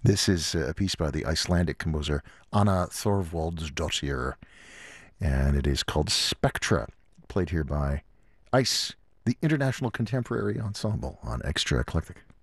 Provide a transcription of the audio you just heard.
This is a piece by the Icelandic composer Anna Thorvaldsdottir, and it is called Spectra, played here by ICE, the International Contemporary Ensemble on Extra Eclectic.